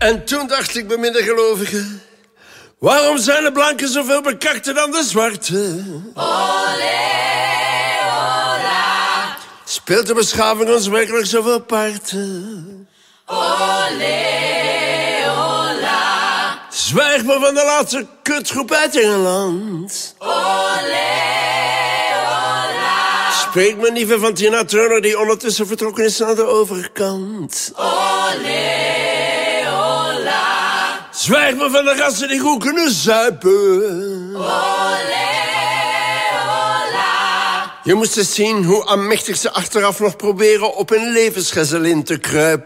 En toen dacht ik bij middengelovigen... waarom zijn de blanken zoveel bekakter dan de zwarte? Olé, ola. Speelt de beschaving ons werkelijk zoveel parten? Olé, ola. Zwijg maar van de laatste kutgroep uit Engeland. Olé, ola. Spreek me niet van Tina Turner die ondertussen vertrokken is naar de overkant. Olé, ola. Zwijg me van de gasten die goed kunnen zuipen. Olé, ola. Je moest eens zien hoe aanmächtig ze achteraf nog proberen op een levensgezelin te kruipen.